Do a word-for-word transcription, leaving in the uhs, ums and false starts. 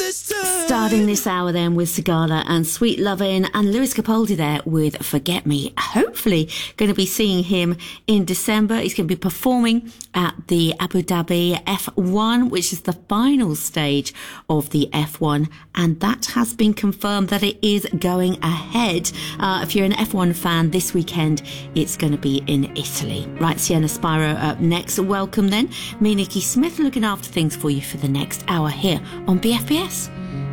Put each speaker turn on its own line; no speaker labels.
this time.
Starting this hour then with Sigala and Sweet Lovin', and Lewis Capaldi there with Forget Me. Hopefully going to be seeing him in December. He's going to be performing at the Abu Dhabi F one, which is the final stage of the F one, and that has been confirmed that it is going ahead. Uh, if you're an F one fan, this weekend it's going to be in Italy. Right, Sienna Spiro up next. Welcome then. Me, Nikki Smith, looking after things for you for the next hour here on B F B S.